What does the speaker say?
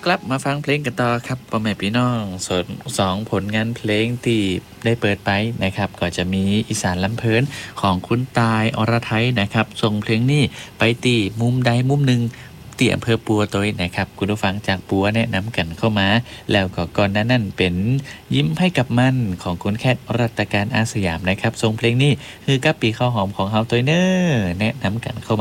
กลับมาฟังเพลงกันต่อครับพ่อแม่พี่น้องส่วน2ผลงานเพลงที่ได้เปิดไปนะครับก็จะมีอีสานลำเพลินของคุณตายอรไทยนะครับส่งเพลงนี้ไปตีมุมใดมุมหนึ่งที่อำเภอปัวตัวนะครับคุณผู้ฟังจากปัวแนะนำกันเข้ามาแล้วก็ก่อนหน้านั้นเป็นยิ้มให้กับมันของคุณแคทรัตการอาสยามนะครับส่งเพลงนี้คือกับปีข้าวหอมของเฮาตัวเนอแนะนำกันเข้ามา